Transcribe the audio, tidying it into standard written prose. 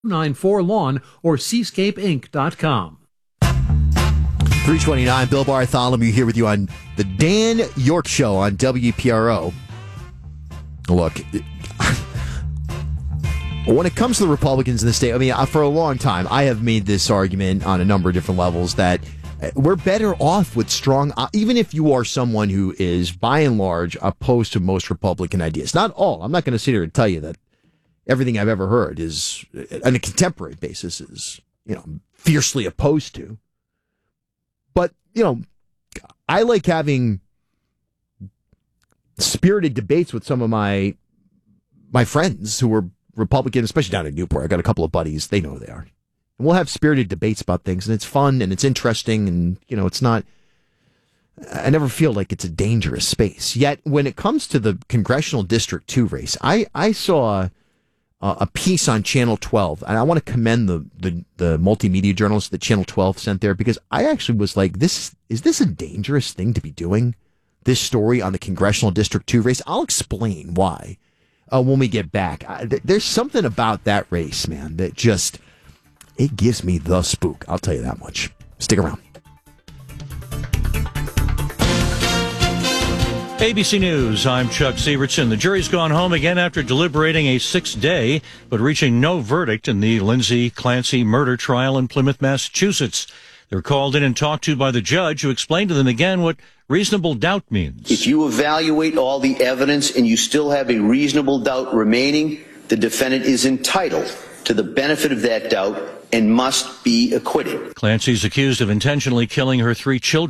94Lawn or seascapeinc.com. 329, Bill Bartholomew here with you on the Dan York Show on WPRO. Look, when it comes to the Republicans in the state, I mean, for a long time, I have made this argument on a number of different levels that we're better off with strong, even if you are someone who is, by and large, opposed to most Republican ideas. Not all. I'm not going to sit here and tell you that everything I've ever heard is, on a contemporary basis, is, fiercely opposed to. But, I like having spirited debates with some of my friends who are Republican, especially down in Newport. I got a couple of buddies. They know who they are. And we'll have spirited debates about things, and it's fun, and it's interesting, and, it's not... I never feel like it's a dangerous space. Yet, when it comes to the Congressional District 2 race, I saw a piece on Channel 12, and I want to commend the multimedia journalists that Channel 12 sent there, because I actually was like, is this a dangerous thing to be doing? This story on the Congressional District 2 race? I'll explain why when we get back. There's something about that race, man, that just, it gives me the spook. I'll tell you that much. Stick around. ABC News, I'm Chuck Sievertson. The jury's gone home again after deliberating a 6th day, but reaching no verdict in the Lindsay Clancy murder trial in Plymouth, Massachusetts. They're called in and talked to by the judge, who explained to them again what reasonable doubt means. If you evaluate all the evidence and you still have a reasonable doubt remaining, the defendant is entitled to the benefit of that doubt and must be acquitted. Clancy's accused of intentionally killing her 3 children.